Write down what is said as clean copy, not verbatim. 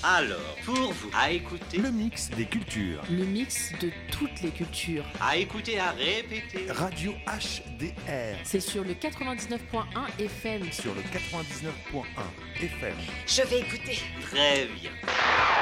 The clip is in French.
Alors, pour vous, à écouter, Le mix des cultures. Le mix de toutes les cultures. à écouter, à répéter. Radio HDR. C'est sur le 99.1 FM. Sur le 99.1 FM. Je vais écouter. Très bien.